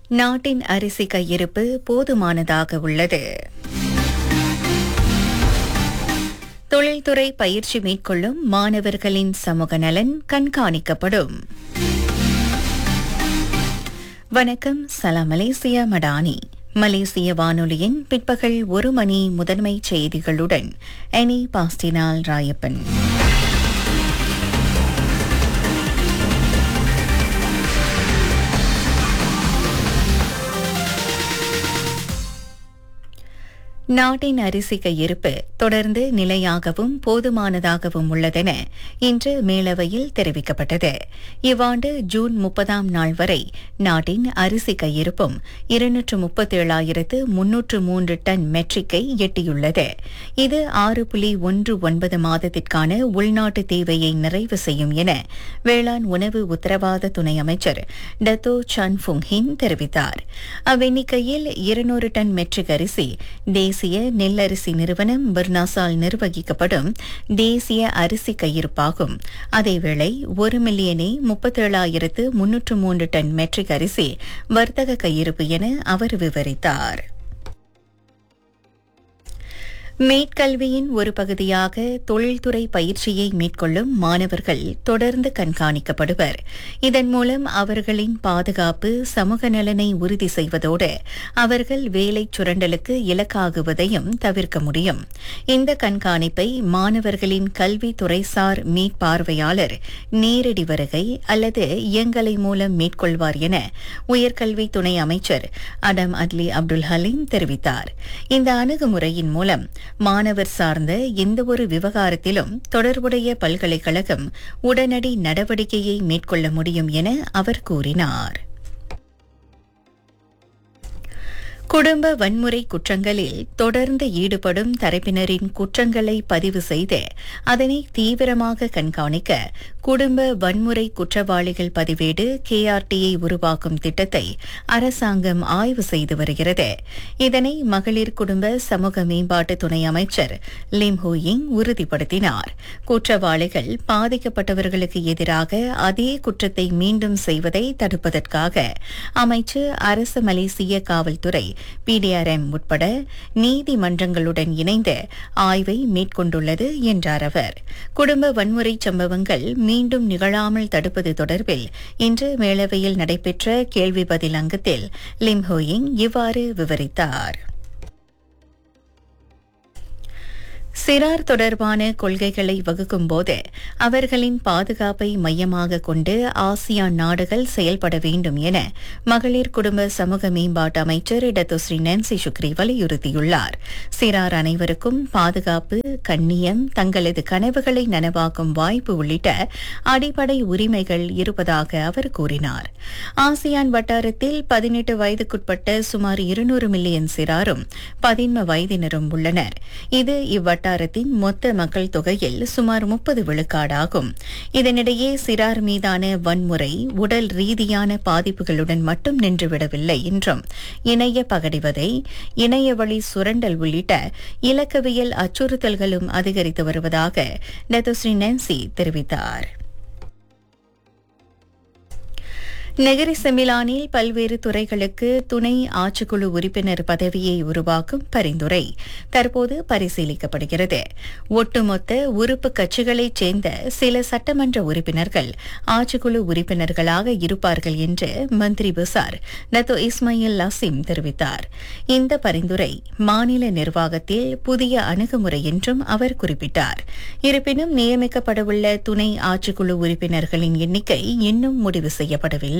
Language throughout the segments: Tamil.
நாட்டின் அரிசி கையிருப்பு போதுமானதாக உள்ளது. தொழில்துறை பயிற்சி மேற்கொள்ளும் மாணவர்களின் சமூக நலன் கண்காணிக்கப்படும். வணக்கம், சலாம் மலேசியா மடானி. மலேசிய வானொலியின் பிற்பகல் 1 மணி முதன்மை செய்திகளுடன் எனி பாஸ்டினால் ராயப்பன். நாட்டின் அரிசி கையிருப்பு தொடர்ந்து நிலையாகவும் போதுமானதாகவும் உள்ளதென இன்று மேலவையில் தெரிவிக்கப்பட்டது. இவ்வாண்டு ஜூன் 30ஆம் நாள் வரை நாட்டின் அரிசி கையிருப்பும் 237,303 டன் மெட்ரிக்கை எட்டியுள்ளது. இது 6.19 மாதத்திற்கான உள்நாட்டு தேவையை நிறைவு செய்யும் என வேளாண் உணவு உத்தரவாத துணை அமைச்சர் டத்தோ சன் ஃபுங் ஹின் தெரிவித்தார். அவ்வெண்ணிக்கையில் 200 டன் மெட்ரிக் அரிசி தேசிய நெல்லரிசி நிறுவனம் பர்னாசால் நிர்வகிக்கப்படும் தேசிய அரிசி கையிருப்பாகும். அதேவேளை 1,37,303 டன் மெட்ரிக் அரிசி வர்த்தக கையிருப்பு என அவர் விவரித்தார். மேற்கல்வியின் ஒரு பகுதியாக தொழில்துறை பயிற்சியை மேற்கொள்ளும் மாணவர்கள் தொடர்ந்து கண்காணிக்கப்படுவர். இதன் மூலம் அவர்களின் பாதுகாப்பு, சமூக நலனை உறுதி செய்வதோடு அவர்கள் வேலைச் சுரண்டலுக்கு இலக்காகுவதையும் தவிர்க்க முடியும். இந்த கண்காணிப்பை மாணவர்களின் கல்வி துறைசார் மீட்பார்வையாளர் நேரடி வருகை அல்லது இயங்கலை மூலம் மேற்கொள்வார் என உயர்கல்வி துணை அமைச்சர் அடம் அட்லி அப்துல் ஹலீம் தெரிவித்தார். இந்த அணுகுமுறையின் மூலம் மாணவர் சார்ந்த எந்தவொரு விவகாரத்திலும் தொடர்புடைய பல்கலைக்கழகம் உடனடி நடவடிக்கையை மேற்கொள்ள முடியும் என அவர் கூறினார். குடும்ப வன்முறை குற்றங்களில் தொடர்ந்து ஈடுபடும் தரப்பினரின் குற்றங்களை பதிவு செய்து அதனை தீவிரமாக கண்காணிக்க குடும்ப வன்முறை குற்றவாளிகள் பதிவேடு KRTயை உருவாக்கும் திட்டத்தை அரசாங்கம் ஆய்வு செய்து வருகிறது. இதனை மகளிர் குடும்ப சமூக மேம்பாட்டு துணை அமைச்சர் லிம் ஹூயிங் உறுதிப்படுத்தினார். குற்றவாளிகள் பாதிக்கப்பட்டவர்களுக்கு எதிராக அதே குற்றத்தை மீண்டும் செய்வதை தடுப்பதற்காக அமைச்சு அரசு மலேசிய காவல்துறை PDRM உட்பட நீதிமன்றங்களுடன் இணைந்து ஆய்வை மேற்கொண்டுள்ளது என்றார் அவர். குடும்ப வன்முறை சம்பவங்கள் மீண்டும் நிகழாமல் தடுப்பது தொடர்பில் இன்று மேலவையில் நடைபெற்ற கேள்வி பதில் அங்கத்தில் லிம் ஹோயிங் இவ்வாறு விவரித்தார். சிறார் தொடர்பான கொள்கைகளை வகுக்கும்போது அவர்களின் பாதுகாப்பை மையமாக கொண்டு ஆசியான் நாடுகள் செயல்பட வேண்டும் என மகளிர் குடும்ப சமூக மேம்பாட்டு அமைச்சர் டத்தோஸ்ரீ நான்சி சுக்ரி வலியுறுத்தியுள்ளார். சிறார் அனைவருக்கும் பாதுகாப்பு, கண்ணியம், தங்களது கனவுகளை நனவாக்கும் வாய்ப்பு உள்ளிட்ட அடிப்படை உரிமைகள் இருப்பதாக அவர் கூறினார். ஆசியான் வட்டாரத்தில் 18 வயதுக்குட்பட்ட சுமார் 200 மில்லியன் சிறாரும் 13 வயதினரும் உள்ளனர். இது இவ்வட்டாரத்தின் மொத்த மக்கள் தொகையில் சுமார் 30 விழுக்காடாகும். இதனிடையே சிறார் மீதான வன்முறை உடல் ரீதியான பாதிப்புகளுடன் மட்டும் நின்றுவிடவில்லை என்றும் இணைய பகடிவதை, இணைய வழி சுரண்டல் உள்ளிட்ட இலக்கவியல் அச்சுறுத்தல்களும் அதிகரித்து வருவதாக டத்தோஸ்ரீ நான்சி தெரிவித்தார். நெகிரி செமிலானில் பல்வேறு துறைகளுக்கு துணை ஆட்சிக்குழு உறுப்பினர் பதவியை உருவாக்கும் பரிந்துரை தற்போது பரிசீலிக்கப்படுகிறது. ஒட்டுமொத்த உறுப்பு கட்சிகளைச் சேர்ந்த சில சட்டமன்ற உறுப்பினர்கள் ஆட்சிக்குழு உறுப்பினர்களாக இருப்பார்கள் என்று மந்திரி பசார் டத்தோ இஸ்மாயில் லசீம் தெரிவித்தார். இந்த பரிந்துரை மாநில நிர்வாகத்தில் புதிய அணுகுமுறை என்றும் அவர் குறிப்பிட்டார். இருப்பினும் நியமிக்கப்படவுள்ள துணை ஆட்சிக்குழு உறுப்பினர்களின் எண்ணிக்கை இன்னும் முடிவு செய்யப்படவில்லை.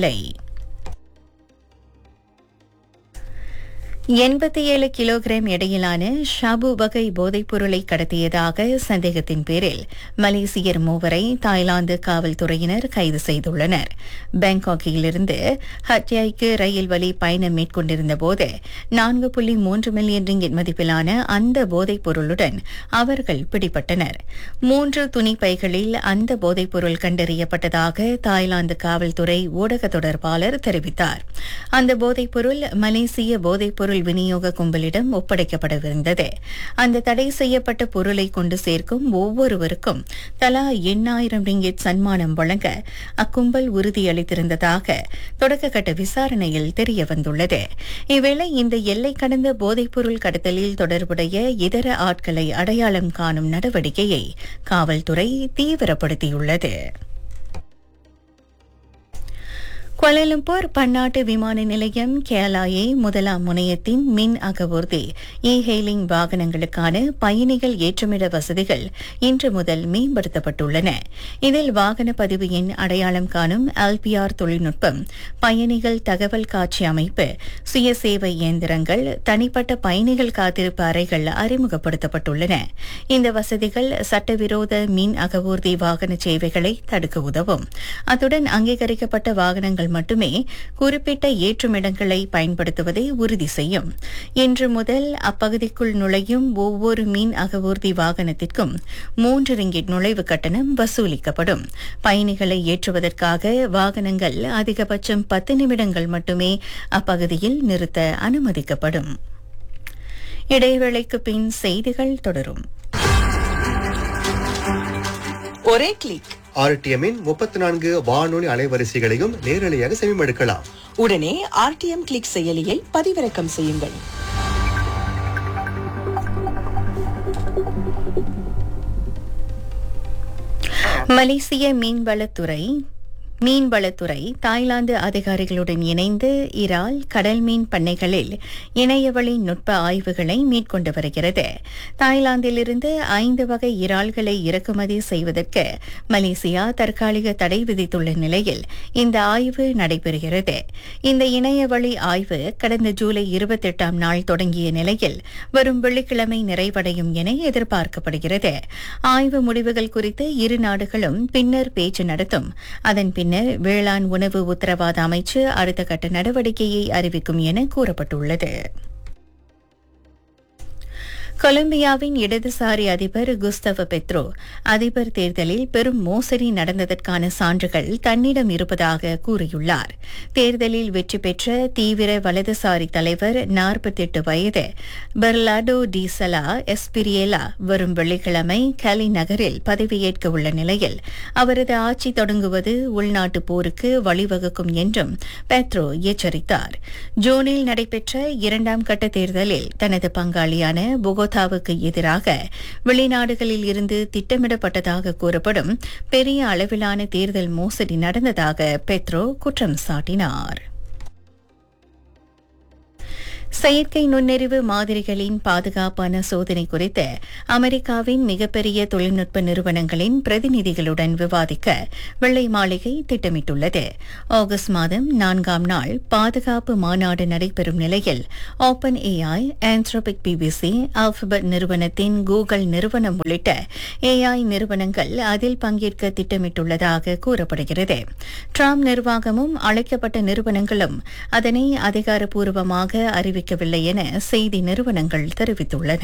87 கிலோகிராம் எடையிலான ஷாபு வகை போதைப் பொருளை கடத்தியதாக சந்தேகத்தின் பேரில் மலேசியர் 3 தாய்லாந்து காவல்துறையினர் கைது செய்துள்ளனர். பாங்காக்கிலிருந்து ஹட்யாய்க்கு ரயில் வழி பயணம் மேற்கொண்டிருந்த போது 4.3 மில்லியன் ரிங்கிட் மதிப்பிலான அந்த போதைப் பொருளுடன் அவர்கள் பிடிபட்டனர். 3 துணி பைகளில் அந்த போதைப் பொருள் கண்டறியப்பட்டதாக தாய்லாந்து காவல்துறை ஊடக தொடர்பாளர் தெரிவித்தார். அந்த போதைப்பொருள் மலேசிய போதைப்பொருள் விநியோக கும்பலிடம் ஒப்படைக்கப்படவிருந்தது. அந்த தடை செய்யப்பட்ட பொருளை கொண்டு சேர்க்கும் ஒவ்வொருவருக்கும் தலா 8,000 ரிங்கிட் சன்மானம் வழங்க அக்கும்பல் உறுதியளித்திருந்ததாக தொடக்கக்கட்ட விசாரணையில் தெரியவந்துள்ளது. இவ்வேளை இந்த எல்லை கடந்த போதைப்பொருள் கடத்தலில் தொடர்புடைய இதர ஆட்களை அடையாளம் காணும் நடவடிக்கையை காவல்துறை தீவிரப்படுத்தியுள்ளது. கோலாலம்பூர் பன்னாட்டு விமான நிலையம் கேலாயே முதலாம் முனையத்தின் மின் அகவூர்தி ஹெயிலிங் வாகனங்களுக்கான பயணிகள் ஏற்றமிட வசதிகள் இன்று முதல் மேம்படுத்தப்பட்டுள்ளன. இதில் வாகன பதிவு எண் அடையாளம் காணும் LPR தொழில்நுட்பம், பயணிகள் தகவல் காட்சி அமைப்பு, சுயசேவை இயந்திரங்கள், தனிப்பட்ட பயணிகள் காத்திருப்பு அறைகள் அறிமுகப்படுத்தப்பட்டுள்ளன. இந்த வசதிகள் சட்டவிரோத மின் அகவூர்தி வாகன சேவைகளை தடுக்க உதவும். அத்துடன் அங்கீகரிக்கப்பட்ட வாகனங்கள் மட்டுமே குறிப்பிட்ட ஏற்றுமிடங்களை பயன்படுத்துவதை உறுதி செய்யும். இன்று முதல் அப்பகுதிக்குள் நுழையும் ஒவ்வொரு மின் அகவூர்தி வாகனத்திற்கும் 3 ரிங்கிட் நுழைவு கட்டணம் வசூலிக்கப்படும். பயணிகளை ஏற்றுவதற்காக வாகனங்கள் அதிகபட்சம் 10 நிமிடங்கள் மட்டுமே அப்பகுதியில் நிறுத்த அனுமதிக்கப்படும். இடைவேளைக்கு பின் செய்திகள் தொடரும். ஒரே கிளிக். RTM-இன் 34 வானொலி அலைவரிசைகளையும் நேரலையாக செவிமடுக்கலாம். உடனே RTM கிளிக் செயலியை பதிவிறக்கம் செய்யுங்கள். மலேசிய மீன்வளத்துறை தாய்லாந்து அதிகாரிகளுடன் இணைந்து இறால், கடல் மீன் பண்ணைகளில் இணையவழி நுட்ப ஆய்வுகளை மேற்கொண்டு வருகிறது. தாய்லாந்திலிருந்து 5 வகை இறால்களை இறக்குமதி செய்வதற்கு மலேசியா தற்காலிக தடை விதித்துள்ள நிலையில் இந்த ஆய்வு நடைபெறுகிறது. இந்த இணையவழி ஆய்வு கடந்த ஜூலை 28ஆம் நாள் தொடங்கிய நிலையில் வரும் வெள்ளிக்கிழமை நிறைவடையும் என எதிர்பார்க்கப்படுகிறது. ஆய்வு முடிவுகள் குறித்து இரு நாடுகளும் பின்னர் பேச்சு நடத்தும். அதன் பின்னர் வேளாண் உணவு உத்தரவாத அமைச்சு அடுத்த கட்ட நடவடிக்கையை அறிவிக்கும் என கூறப்பட்டுள்ளது. கொலம்பியாவின் இடதுசாரி அதிபர் குஸ்தவோ பெட்ரோ அதிபர் தேர்தலில் பெரும் மோசடி நடந்ததற்கான சான்றுகள் தன்னிடம் இருப்பதாக கூறியுள்ளார். தேர்தலில் வெற்றி பெற்ற தீவிர வலதுசாரி தலைவர் 48 வயது பெர்லாடோ டி சலா எஸ்பிரியேலா வரும் வெள்ளிக்கிழமை கலி நகரில் பதவியேற்க உள்ள நிலையில் அவரது ஆட்சி தொடங்குவது உள்நாட்டு போருக்கு வழிவகுக்கும் என்றும் பெட்ரோ எச்சரித்தார். ஜூனில் நடைபெற்ற 2ஆம் கட்ட தேர்தலில் தனது பங்காளியான போகோதாவுக்கு எதிராக வெளிநாடுகளில் இருந்து திட்டமிடப்பட்டதாக கூறப்படும் பெரிய அளவிலான தேர்தல் மோசடி நடந்ததாக பெட்ரோ குற்றம் சாட்டினார். செயற்கை நுண்ணறிவு மாதிரிகளின் பாதுகாப்பான சோதனை குறித்து அமெரிக்காவின் மிகப்பெரிய தொழில்நுட்ப நிறுவனங்களின் பிரதிநிதிகளுடன் விவாதிக்க வெள்ளை மாளிகை திட்டமிட்டுள்ளது. ஆகஸ்ட் மாதம் 4ஆம் நாள் பாதுகாப்பு மாநாடு நடைபெறும் நிலையில் open AI, Anthropic BBC, alphabet நிறுவனத்தின் கூகுள் நிறுவனம் உள்ளிட்ட AI நிறுவனங்கள் அதில் பங்கேற்க திட்டமிட்டுள்ளதாக கூறப்படுகிறது. ட்ரம்ப் நிர்வாகமும் அழைக்கப்பட்ட நிறுவனங்களும் அதனை அதிகாரப்பூர்வமாக அறிவிக்கவில்லை என செய்தி நிறுவனங்கள் தெரிவித்துள்ளன.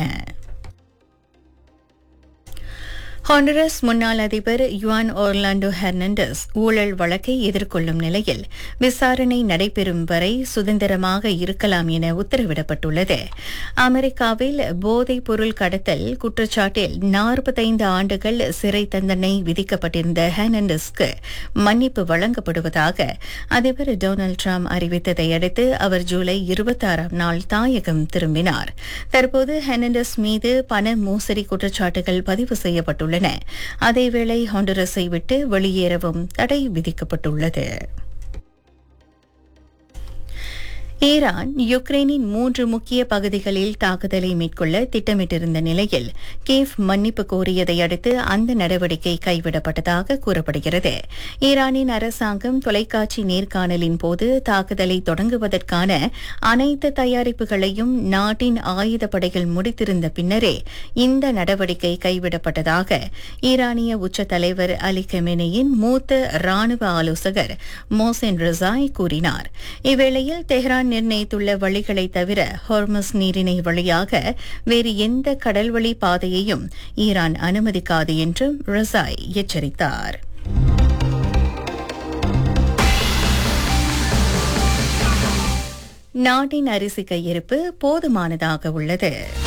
ஹாண்டரஸ் முன்னாள் அதிபர் யுவான் ஒர்லாண்டோ ஹெர்னாண்டஸ் ஊழல் வழக்கை எதிர்கொள்ளும் நிலையில் விசாரணை நடைபெறும் வரை சுதந்திரமாக இருக்கலாம் என உத்தரவிடப்பட்டுள்ளது. அமெரிக்காவில் போதைப் பொருள் கடத்தல் குற்றச்சாட்டில் 45 ஆண்டுகள் சிறை தண்டனை விதிக்கப்பட்டிருந்த ஹெர்னாண்டஸ்க்கு மன்னிப்பு வழங்கப்படுவதாக அதிபர் டொனால்டு டிரம்ப் அறிவித்ததை அடுத்து அவர் ஜூலை 26ஆம் நாள் தாயகம் திரும்பினார். தற்போது ஹெர்னாண்டஸ் மீது பண மோசடி குற்றச்சாட்டுகள் பதிவு செய்யப்பட்டுள்ளன. அதேவேளை ஹாண்டரஸை விட்டு வெளியேறவும் தடை விதிக்கப்பட்டுள்ளது. ஈரான் யுக்ரைனின் 3 முக்கிய பகுதிகளில் தாக்குதலை மேற்கொள்ள திட்டமிட்டிருந்த நிலையில் கீவ் மன்னிப்பு கோரியதை அடுத்து அந்த நடவடிக்கை கைவிடப்பட்டதாக கூறப்படுகிறது. ஈரானின் அரசாங்கம் தொலைக்காட்சி நேர்காணலின் போது தாக்குதலை தொடங்குவதற்கான அனைத்து தயாரிப்புகளையும் நாட்டின் ஆயுதப்படைகள் முடித்திருந்த பின்னரே இந்த நடவடிக்கை கைவிடப்பட்டதாக ஈரானிய உச்ச தலைவர் அலி கெமெனியின் மூத்த ராணுவ ஆலோசகர் மோசென் ரிசாய் கூறினார். இவ்வேளையில் தெஹ்ரான் நிர்ணயித்துள்ள வழிகளை தவிர ஹோர்மஸ் நீரிணை வழியாக வேறு எந்த கடல்வழி பாதையையும் ஈரான் அனுமதிக்காது என்றும் ரிசாய் எச்சரித்தார். நாட்டின் அரிசி கையிருப்பு போதுமானதாக உள்ளது.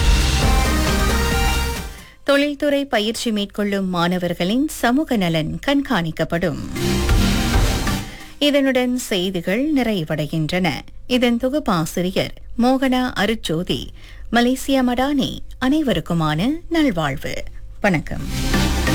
தொழில்துறை பயிற்சி மேற்கொள்ளும் மாணவர்களின் சமூக நலன் கண்காணிக்கப்படும். இதனுடன் செய்திகள் நிறைவடைகின்றன. இதன் தொகுப்பாசிரியர் மோகனா அருட்ஜோதி. மலேசியா மடானி. அனைவருக்குமான நல்வாழ்வு. வணக்கம்.